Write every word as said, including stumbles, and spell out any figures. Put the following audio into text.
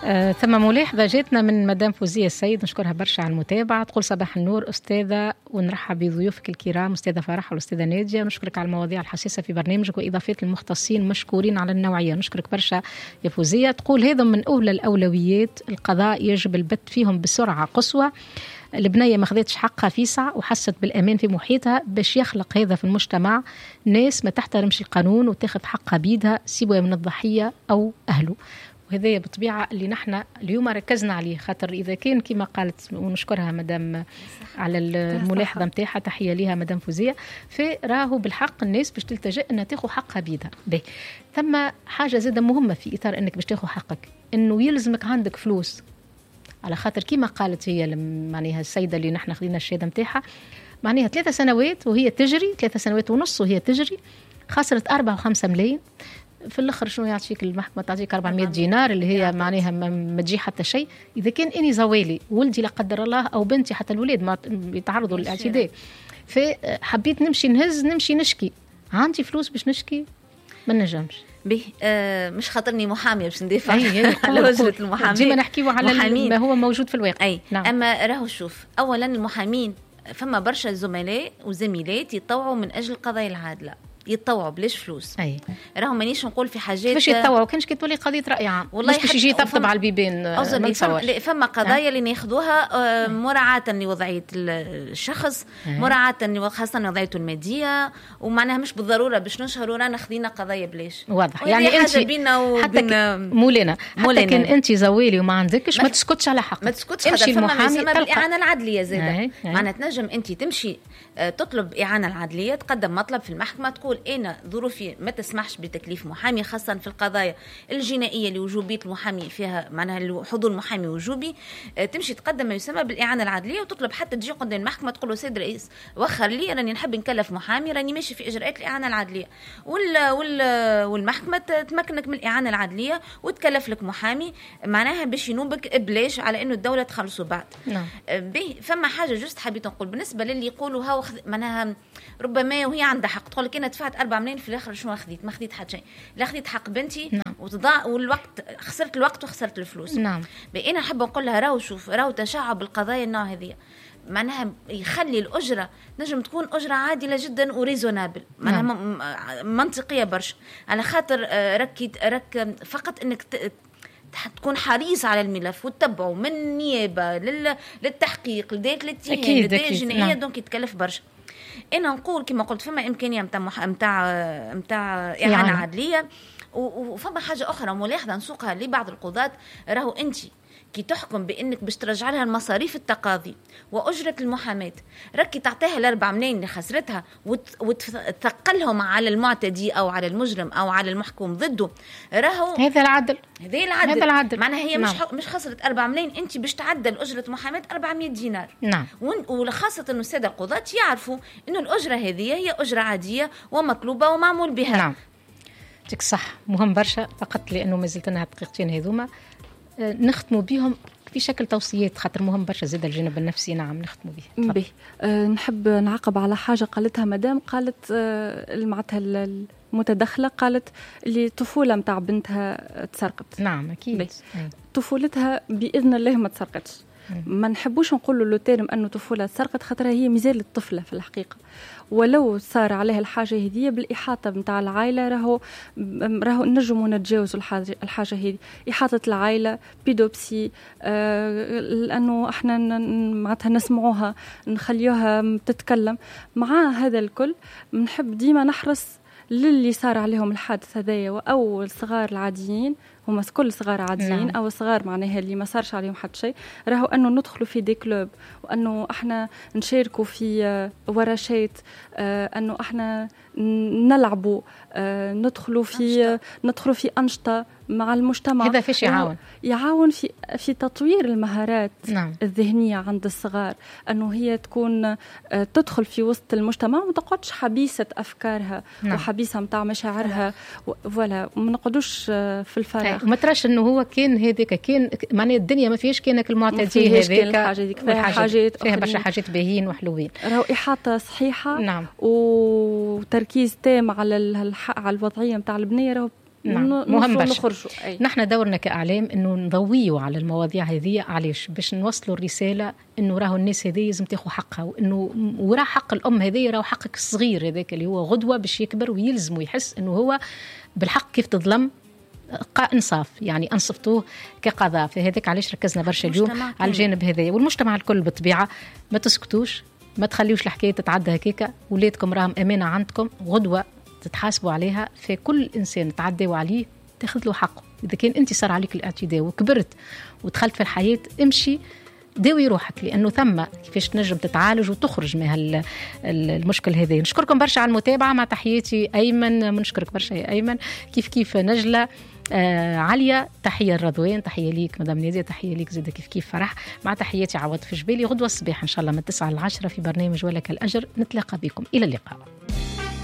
آه، ثم ملاحظة جاتنا من مدام فوزية السيد، نشكرها برشا على المتابعة. تقول صباح النور أستاذة، ونرحب بضيوفك الكرام أستاذة فرح والأستاذة نادية، نشكرك على المواضيع الحساسة في برنامجك وإضافات المختصين مشكورين على النوعية. نشكرك برشا يا فوزية. تقول هذا من أولى الأولويات، القضاء يجب البت فيهم بسرعة قصوى. البنية ما خذتش حقها فيسع وحست بالأمان في محيطها، باش يخلق هذا في المجتمع ناس ما تحترمش القانون وتاخذ حقها بيدها سواء من الضحية أو أهله. وهذا بالطبيعة اللي نحن اليوم ركزنا عليه، خاطر إذا كان كما قالت ونشكرها مدام على الملاحظة متاعها، تحية لها مدام فوزية، فراهو بالحق الناس باش تلتجئ أنها تاخذ حقها بيدها. به ثم حاجة زادة مهمة في إطار أنك باش تاخذ حقك، أنه يلزمك عندك فلوس، على خاطر كما قالت هي معناها السيدة اللي نحن خذينا الشهادة متاعها، معناها ثلاثة سنوات وهي تجري، ثلاثة سنوات ونص وهي تجري، خسرت أربعة وخمسة ملايين. في الآخر شنو يعطيك المحكمة؟ تعطيك أربعمائة دينار اللي هي معناها ما تجي حتى شيء. إذا كان إني زوالي ولدي لا قدر الله أو بنتي، حتى الولاد ما بيتعرضوا للاعتداء، فحبيت نمشي نهز نمشي نشكي، عندي فلوس باش نشكي ما نجمش. به آه مش خاطرني محامية باش ندافع على أجرة المحامين، ديما نحكيوا على ما هو موجود في الواقع. أي نعم. أما راهو شوف، أولا المحامين فما برشا زملاء وزميلات يتطوعوا من أجل القضايا العادلة، يتطوعوا بلاش فلوس. اي راهو مانيش نقول في حاجات باش يتطوعوا، كانش كي تولي قضيه راي عام والله باش يجي يطبطب على البيبان. فما, فما قضايا اللي ناخذوها مراعاه لوضعيه الشخص، مراعاه خاصه وضعيته الماديه، ومعناها مش بالضروره باش نشهروا رانا خذينا قضايا بلاش. واضح يعني انت بينا وبين مولانا حتى كان انت زوالي وما عندكش ما تسكتش على حقك، ما تسكتش. امشي المحامي بالاعانه العدليه زاده، معناتها تنجم انت تمشي تطلب إعانة العدلية، تقدم مطلب في المحكمة تقول أنا ظروفي ما تسمحش بتكليف محامي، خاصة في القضايا الجنائية اللي وجوبية المحامي فيها معناها حضور المحامي وجوبي، تمشي تقدم ما يسمى بالإعانة العدلية وتطلب حتى تجي قدام المحكمة تقول له سيد رئيس وخر لي راني نحب نكلف محامي، راني ماشي في إجراءات الإعانة العدلية، وال وال والمحكمة تمكنك من الإعانة العدلية وتكلف لك محامي معناها باش ينوبك بلاش على إنه الدولة تخلصوا بعد. نعم. به فما حاجة جست حبيت نقول بالنسبة للي يقولوا هاو معناها ربما وهي عندها حق تقول لك انا دفعت أربعة ملايين في الاخر شنو اخذت؟ ما اخذت حتى شيء، لا اخذت حق بنتي. نعم. وتضاع والوقت، خسرت الوقت وخسرت الفلوس. نعم. انا نحب نقول لها راهو شوف، راهو تشعب القضايا النوع هذه معناها يخلي الاجره نجم تكون اجره عادله جدا وريزونابل، معناها نعم. منطقيه برشا، على خاطر ركي رك فقط انك ت... تكون حريص على الملف وتتبعه من النيابه لل... للتحقيق لديك الاتهام لديك الجنائيه. نعم. دونك يتكلف برشا. انا نقول كما قلت فما امكانيه نتاع مح... نتاع نتاع اعانه يعني. عدليه. وفما حاجه اخرى ملاحظه نسوقها لبعض القضاة، راهو انت كي تحكم بانك باش ترجع لها المصاريف التقاضي واجره المحاماه، ركي تعطيها الاربع ملايين اللي خسرتها وت... وتثقلهم على المعتدي او على المجرم او على المحكوم ضده، راهو هذا العدل. هذا العدل. هذا العدل. معناها هي نعم. مش ح... مش خسرت أربعة ملايين، انت باش تعدل اجره محاماه أربعمائة دينار. نعم. وخاصه انه الساده القضاة يعرفوا انه الاجره هذه هي اجره عاديه ومطلوبه ومعمول بها. نعم. تك صح، مهم برشا، فقط لانه ما زلت لنا دقيقتين هذوما نختموا بهم في شكل توصيات، خاطر مهم برشا زاد الجانب النفسي. نعم نختموا به. به أه نحب نعقب على حاجه قالتها مدام، قالت أه معناتها المتدخله، قالت اللي طفوله متاع بنتها تسرقت. نعم اكيد. طفولتها باذن الله ما تسرقتش. ما نحبوش نقولوا له تارم انه طفوله سرقت، خاطر هي مازال الطفله في الحقيقه، ولو صار عليها الحاجه هذه بالاحاطه نتاع العائله راهو راهو نجموا نتجاوزوا الحاجه الحاجه هذه، احاطه العائله بيدوبسي، آه لانه احنا معناتها نسمعوها نخليوها تتكلم مع هذا الكل. نحب ديما نحرص للي صار عليهم الحادث هذايا او الصغار العاديين، هما كل صغار عاديين. نعم. او صغار معناها اللي ما صارش عليهم حتى شيء، راهو انه ندخلوا في دي كلوب، وانه احنا نشاركوا في ورشات، انه احنا نلعبوا، ندخلوا في ندخلوا في انشطه مع المجتمع. هذا فيش يعاون يعاون في في تطوير المهارات. نعم. الذهنيه عند الصغار، انه هي تكون تدخل في وسط المجتمع وما تقعدش حبيسه افكارها. نعم. وحبيسه متاع مشاعرها، ولا ما نقعدوش في الفراغ. وما تراش انه هو كان هذاك كان معناها الدنيا ما فيش كانك المعتدي هذاك حاجه حاجات فيها برشا حاجات باهين وحلوين. راهو احاطه صحيحه. نعم. وتركيز تام على على الوضعيه نتاع البنيه، راهو نعم. مهم باش نخرجوا. نحن دورنا كإعلام إنه نضويوا على المواضيع هذه، علاش؟ باش نوصلوا الرسالة إنه راهو الناس هذه لازم تاخذ حقها، وإنه وراه حق الأم هذه راهو حقك الصغير هذاك اللي هو غدوة باش يكبر ويلزم ويحس إنه هو بالحق كيف تظلم انصاف، يعني انصفتوه كقضاء. فهذاك علاش ركزنا برشا اليوم على الجانب هذايا، والمجتمع الكل بالطبيعة ما تسكتوش، ما تخليوش الحكاية تتعدى هكاكا. ولادكم راهم أمانة عندكم، غدوة تتحاسبوا عليها. فكل إنسان تعدوا عليه تاخذ له حقه. إذا كان أنت صار عليك الاعتداء وكبرت ودخلت في الحياة، امشي داوي روحك، لأنه ثم كيفاش تنجم تتعالج وتخرج من المشكل هذا. نشكركم برشا على المتابعة. مع تحياتي أيمن، نشكرك برشا يا أيمن. كيف كيف نجلة، آه عليا، تحية الرضوان، تحية ليك مدام نادية، تحية ليك زيادة كيف كيف فرح. مع تحياتي عوض في جبالي. غدوة الصباح إن شاء الله من تسعة لعشرة في برنامج ولك الأجر نتلاقى بكم. إلى اللقاء.